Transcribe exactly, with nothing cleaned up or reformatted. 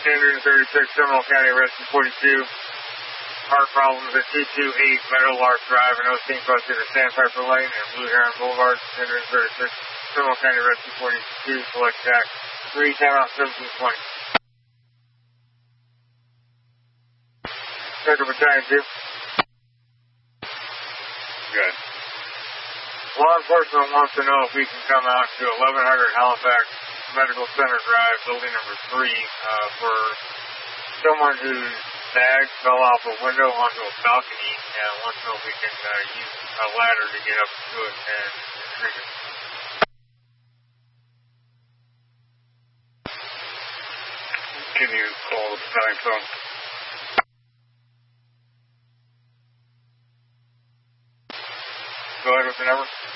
one thirty-six, Seminole County, Rescue forty-two. Heart problems at two two eight Meadowlark Drive and Osteen Cross to Sandpiper Lane and Blue Heron Boulevard, one thirty-six, Seminole County, Rescue forty-two, select Jack, three, timeout seventeen twenty. Second Battalion two. Good. Law enforcement wants to know if we can come out to eleven hundred Halifax Medical Center Drive, building number three, uh, for someone whose bag fell off a window onto a balcony and wants to know if we can uh, use a ladder to get up to it and retrieve it. Can you call the battalion phone? Go ahead with the number.